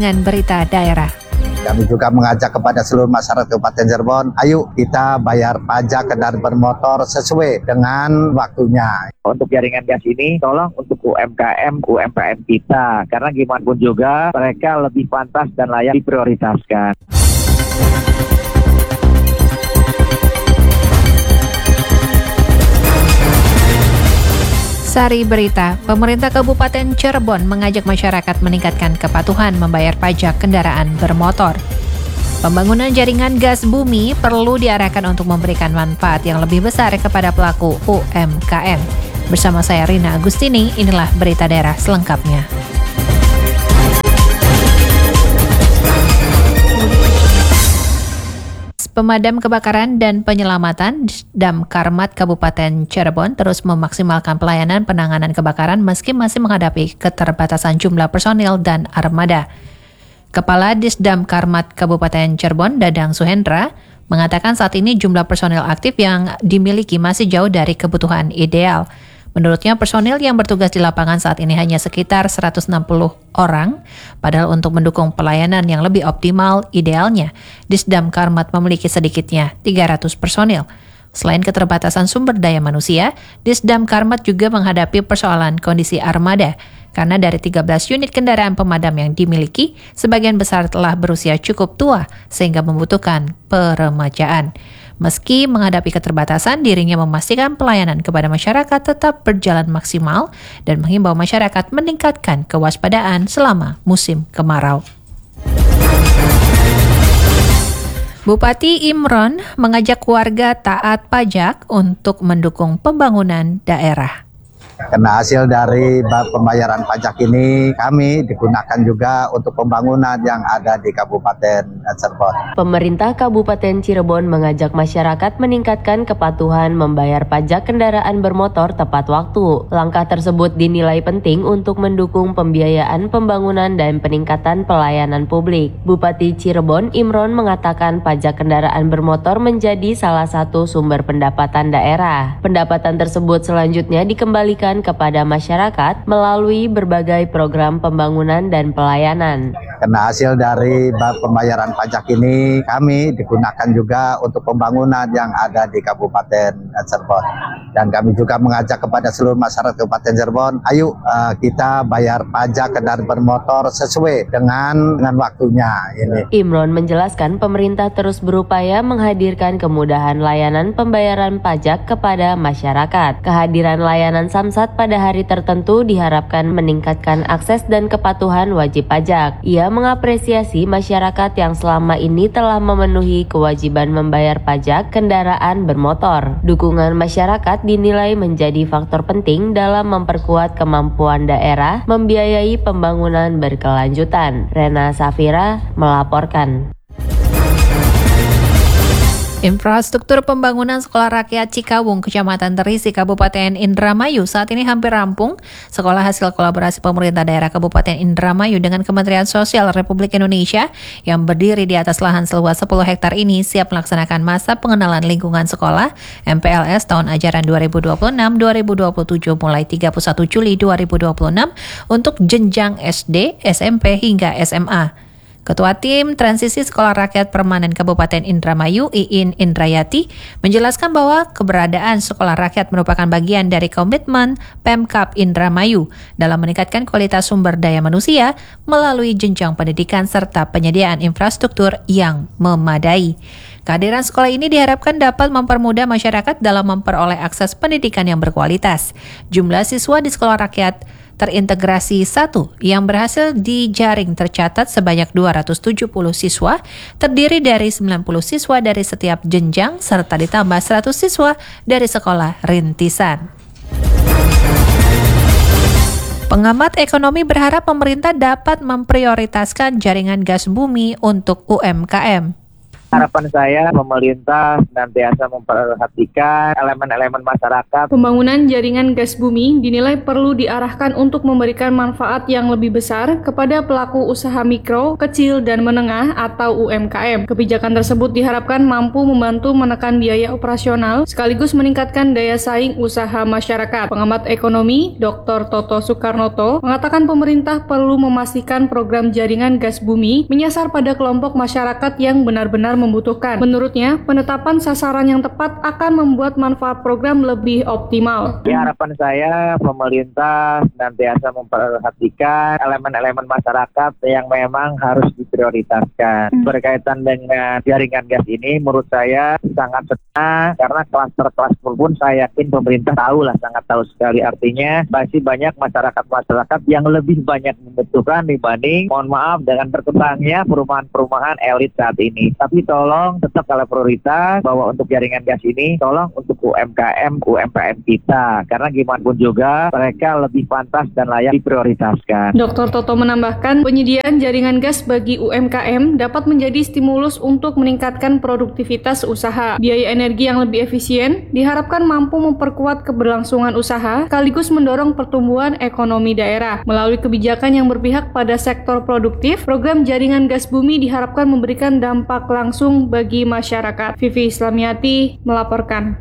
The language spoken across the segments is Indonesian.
dengan berita daerah. Kami juga mengajak kepada seluruh masyarakat Kabupaten Cirebon, ayo kita bayar pajak kendaraan bermotor sesuai dengan waktunya. Untuk jaringan gas ini, tolong untuk UMKM kita, karena gimana pun juga mereka lebih pantas dan layak diprioritaskan. Sari berita, pemerintah Kabupaten Cirebon mengajak masyarakat meningkatkan kepatuhan membayar pajak kendaraan bermotor. Pembangunan jaringan gas bumi perlu diarahkan untuk memberikan manfaat yang lebih besar kepada pelaku UMKM. Bersama saya Rina Agustini, inilah berita daerah selengkapnya. Pemadam Kebakaran dan Penyelamatan Damkarmat Kabupaten Cirebon terus memaksimalkan pelayanan penanganan kebakaran meski masih menghadapi keterbatasan jumlah personil dan armada. Kepala Disdamkarmat Kabupaten Cirebon, Dadang Suhendra, mengatakan saat ini jumlah personil aktif yang dimiliki masih jauh dari kebutuhan ideal. Menurutnya, personil yang bertugas di lapangan saat ini hanya sekitar 160 orang, padahal untuk mendukung pelayanan yang lebih optimal, idealnya Disdamkarmat memiliki sedikitnya 300 personil. Selain keterbatasan sumber daya manusia, Disdamkarmat juga menghadapi persoalan kondisi armada, karena dari 13 unit kendaraan pemadam yang dimiliki, sebagian besar telah berusia cukup tua sehingga membutuhkan peremajaan. Meski menghadapi keterbatasan, dirinya memastikan pelayanan kepada masyarakat tetap berjalan maksimal dan menghimbau masyarakat meningkatkan kewaspadaan selama musim kemarau. Bupati Imron mengajak warga taat pajak untuk mendukung pembangunan daerah. Karena hasil dari pembayaran pajak ini kami digunakan juga untuk pembangunan yang ada di Kabupaten Cirebon. Pemerintah Kabupaten Cirebon mengajak masyarakat meningkatkan kepatuhan membayar pajak kendaraan bermotor tepat waktu. Langkah tersebut dinilai penting untuk mendukung pembiayaan pembangunan dan peningkatan pelayanan publik. Bupati Cirebon Imron mengatakan pajak kendaraan bermotor menjadi salah satu sumber pendapatan daerah. Pendapatan tersebut selanjutnya dikembalikan kepada masyarakat melalui berbagai program pembangunan dan pelayanan. Karena hasil dari pembayaran pajak ini kami digunakan juga untuk pembangunan yang ada di Kabupaten Cirebon. Dan kami juga mengajak kepada seluruh masyarakat Kabupaten Cirebon, ayo kita bayar pajak kendaraan bermotor sesuai dengan waktunya ini. Imron menjelaskan pemerintah terus berupaya menghadirkan kemudahan layanan pembayaran pajak kepada masyarakat. Kehadiran layanan Samsat pada hari tertentu diharapkan meningkatkan akses dan kepatuhan wajib pajak. Ia mengapresiasi masyarakat yang selama ini telah memenuhi kewajiban membayar pajak kendaraan bermotor. Dukungan masyarakat dinilai menjadi faktor penting dalam memperkuat kemampuan daerah membiayai pembangunan berkelanjutan. Rena Safira melaporkan. Infrastruktur pembangunan Sekolah Rakyat Cikawung, Kecamatan Terisi, Kabupaten Indramayu saat ini hampir rampung. Sekolah hasil kolaborasi pemerintah daerah Kabupaten Indramayu dengan Kementerian Sosial Republik Indonesia yang berdiri di atas lahan seluas 10 hektar ini siap melaksanakan masa pengenalan lingkungan sekolah MPLS tahun ajaran 2026-2027 mulai 31 Juli 2026 untuk jenjang SD, SMP hingga SMA. Ketua Tim Transisi Sekolah Rakyat Permanen Kabupaten Indramayu, Iin Indrayati, menjelaskan bahwa keberadaan Sekolah Rakyat merupakan bagian dari komitmen Pemkab Indramayu dalam meningkatkan kualitas sumber daya manusia melalui jenjang pendidikan serta penyediaan infrastruktur yang memadai. Kehadiran sekolah ini diharapkan dapat mempermudah masyarakat dalam memperoleh akses pendidikan yang berkualitas. Jumlah siswa di Sekolah Rakyat Terintegrasi 1 yang berhasil dijaring tercatat sebanyak 270 siswa, terdiri dari 90 siswa dari setiap jenjang serta ditambah 100 siswa dari sekolah rintisan. Pengamat ekonomi berharap pemerintah dapat memprioritaskan jaringan gas bumi untuk UMKM. Harapan saya pemerintah senantiasa memperhatikan elemen-elemen masyarakat. Pembangunan jaringan gas bumi dinilai perlu diarahkan untuk memberikan manfaat yang lebih besar kepada pelaku usaha mikro, kecil, dan menengah atau UMKM. Kebijakan tersebut diharapkan mampu membantu menekan biaya operasional sekaligus meningkatkan daya saing usaha masyarakat. Pengamat ekonomi Dr. Toto Soekarnoto mengatakan pemerintah perlu memastikan program jaringan gas bumi menyasar pada kelompok masyarakat yang benar-benar membutuhkan. Menurutnya, penetapan sasaran yang tepat akan membuat manfaat program lebih optimal. Harapan saya pemerintah senantiasa memperhatikan elemen-elemen masyarakat yang memang harus diprioritaskan. Berkaitan dengan jaringan gas ini, menurut saya sangat senang karena klaster-klaster pun saya yakin pemerintah sangat tahu sekali. Artinya masih banyak masyarakat-masyarakat yang lebih banyak membutuhkan dibanding, mohon maaf, dengan berkembangnya perumahan-perumahan elit saat ini. Tapi tolong tetap kalau prioritas bahwa untuk jaringan gas ini tolong untuk UMKM kita, karena gimana pun juga mereka lebih pantas dan layak diprioritaskan. Dr. Toto menambahkan, penyediaan jaringan gas bagi UMKM dapat menjadi stimulus untuk meningkatkan produktivitas usaha. Biaya energi yang lebih efisien diharapkan mampu memperkuat keberlangsungan usaha sekaligus mendorong pertumbuhan ekonomi daerah. Melalui kebijakan yang berpihak pada sektor produktif, program jaringan gas bumi diharapkan memberikan dampak langsung bagi masyarakat. Vivi Islamiati melaporkan.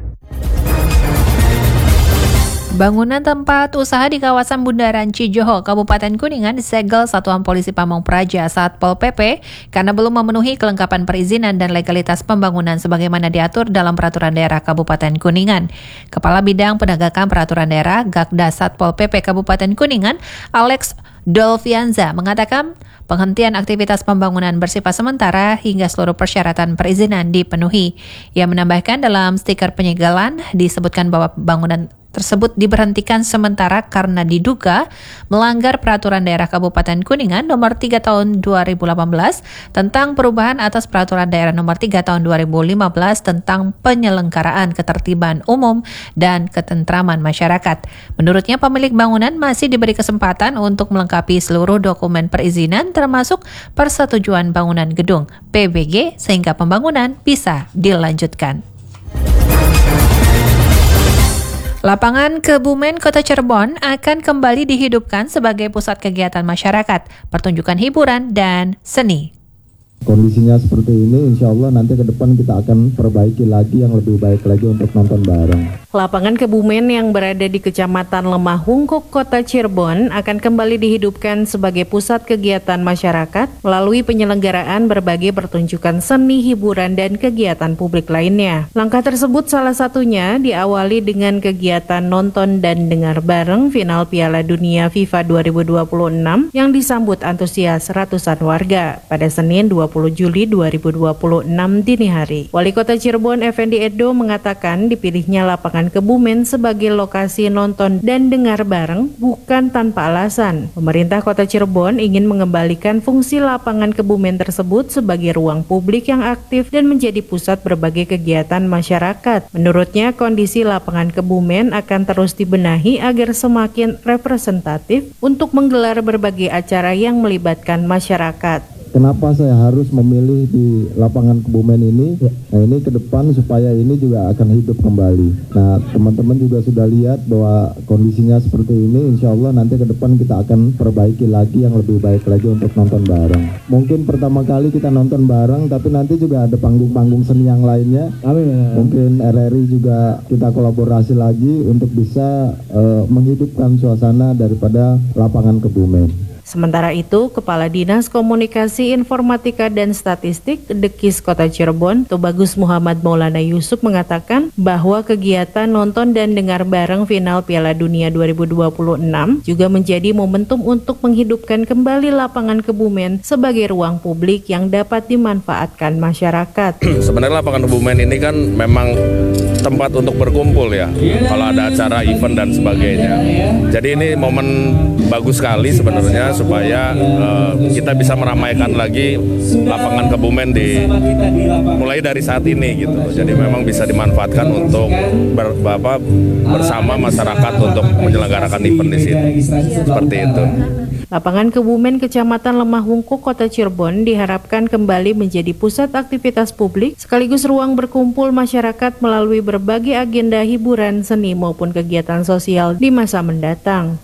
Bangunan tempat usaha di kawasan Bundaran Cijoho, Kabupaten Kuningan disegel Satuan Polisi Pamong Praja Satpol PP karena belum memenuhi kelengkapan perizinan dan legalitas pembangunan sebagaimana diatur dalam Peraturan Daerah Kabupaten Kuningan. Kepala Bidang Penegakan Peraturan Daerah Gakda Satpol PP Kabupaten Kuningan, Alex Dolfianza, mengatakan penghentian aktivitas pembangunan bersifat sementara hingga seluruh persyaratan perizinan dipenuhi. Ia menambahkan dalam stiker penyegelan disebutkan bahwa bangunan tersebut diberhentikan sementara karena diduga melanggar Peraturan Daerah Kabupaten Kuningan Nomor 3 Tahun 2018 tentang perubahan atas Peraturan Daerah Nomor 3 Tahun 2015 tentang penyelenggaraan ketertiban umum dan ketentraman masyarakat. Menurutnya, pemilik bangunan masih diberi kesempatan untuk melengkapi seluruh dokumen perizinan termasuk persetujuan bangunan gedung PBG sehingga pembangunan bisa dilanjutkan. Lapangan Kebumen Kota Cirebon akan kembali dihidupkan sebagai pusat kegiatan masyarakat, pertunjukan hiburan, dan seni. Kondisinya seperti ini, insya Allah nanti ke depan kita akan perbaiki lagi yang lebih baik lagi untuk nonton bareng. Lapangan Kebumen yang berada di Kecamatan Lemah Hungkuk, Kota Cirebon akan kembali dihidupkan sebagai pusat kegiatan masyarakat melalui penyelenggaraan berbagai pertunjukan seni, hiburan, dan kegiatan publik lainnya. Langkah tersebut salah satunya diawali dengan kegiatan nonton dan dengar bareng final Piala Dunia FIFA 2026 yang disambut antusias ratusan warga pada Senin 20 Juli 2026 dini hari. Wali Kota Cirebon Effendi Edo mengatakan dipilihnya lapangan Kebumen sebagai lokasi nonton dan dengar bareng bukan tanpa alasan. Pemerintah Kota Cirebon ingin mengembalikan fungsi lapangan Kebumen tersebut sebagai ruang publik yang aktif dan menjadi pusat berbagai kegiatan masyarakat. Menurutnya, kondisi lapangan Kebumen akan terus dibenahi agar semakin representatif untuk menggelar berbagai acara yang melibatkan masyarakat. Kenapa saya harus memilih di lapangan Kebumen ini? Nah, ini ke depan supaya ini juga akan hidup kembali. Nah, teman-teman juga sudah lihat bahwa kondisinya seperti ini, insya Allah nanti ke depan kita akan perbaiki lagi yang lebih baik lagi untuk nonton bareng. Mungkin pertama kali kita nonton bareng, tapi nanti juga ada panggung-panggung seni yang lainnya. Mungkin RRI juga kita kolaborasi lagi untuk bisa menghidupkan suasana daripada lapangan Kebumen. Sementara itu, Kepala Dinas Komunikasi Informatika dan Statistik Dekis Kota Cirebon, Tubagus Muhammad Maulana Yusuf mengatakan bahwa kegiatan nonton dan dengar bareng final Piala Dunia 2026 juga menjadi momentum untuk menghidupkan kembali lapangan Kebumen sebagai ruang publik yang dapat dimanfaatkan masyarakat. Sebenarnya lapangan Kebumen ini kan memang tempat untuk berkumpul ya, kalau ada acara event dan sebagainya. Jadi ini momen bagus sekali sebenarnya supaya kita bisa meramaikan lagi lapangan Kebumen mulai dari saat ini gitu. Jadi memang bisa dimanfaatkan untuk bersama masyarakat untuk menyelenggarakan event di sini. Seperti itu. Lapangan Kebumen Kecamatan Lemah Hungkuk Kota Cirebon diharapkan kembali menjadi pusat aktivitas publik sekaligus ruang berkumpul masyarakat melalui berbagai agenda hiburan, seni maupun kegiatan sosial di masa mendatang.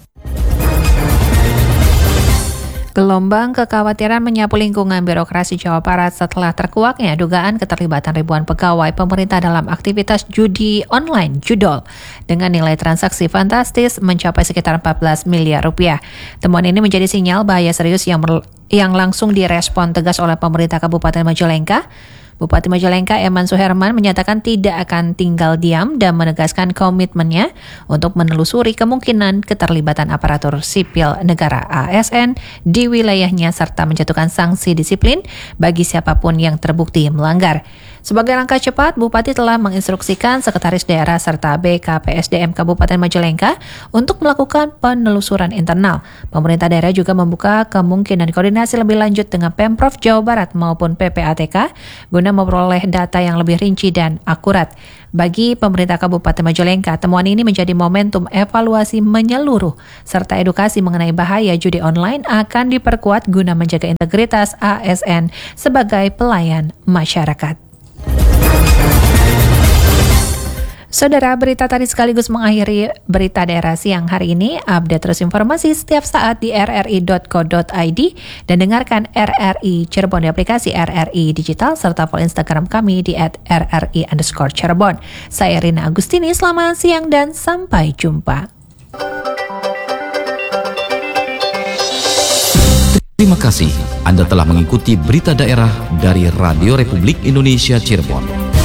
Gelombang kekhawatiran menyapu lingkungan birokrasi Jawa Barat setelah terkuaknya dugaan keterlibatan ribuan pegawai pemerintah dalam aktivitas judi online Judol dengan nilai transaksi fantastis mencapai sekitar 14 miliar rupiah. Temuan ini menjadi sinyal bahaya serius yang langsung direspon tegas oleh pemerintah Kabupaten Majalengka. Bupati Majalengka Eman Suherman menyatakan tidak akan tinggal diam dan menegaskan komitmennya untuk menelusuri kemungkinan keterlibatan aparatur sipil negara ASN di wilayahnya serta menjatuhkan sanksi disiplin bagi siapapun yang terbukti melanggar. Sebagai langkah cepat, Bupati telah menginstruksikan Sekretaris Daerah serta BKPSDM Kabupaten Majalengka untuk melakukan penelusuran internal. Pemerintah daerah juga membuka kemungkinan koordinasi lebih lanjut dengan Pemprov Jawa Barat maupun PPATK guna memperoleh data yang lebih rinci dan akurat. Bagi pemerintah Kabupaten Majalengka, temuan ini menjadi momentum evaluasi menyeluruh serta edukasi mengenai bahaya judi online akan diperkuat guna menjaga integritas ASN sebagai pelayan masyarakat. Saudara, berita tadi sekaligus mengakhiri berita daerah siang hari ini. Update terus informasi setiap saat di rri.co.id dan dengarkan RRI Cirebon di aplikasi RRI Digital serta follow Instagram kami di @RRI_Cirebon. Saya Rina Agustini, selamat siang dan sampai jumpa. Terima kasih Anda telah mengikuti berita daerah dari Radio Republik Indonesia Cirebon.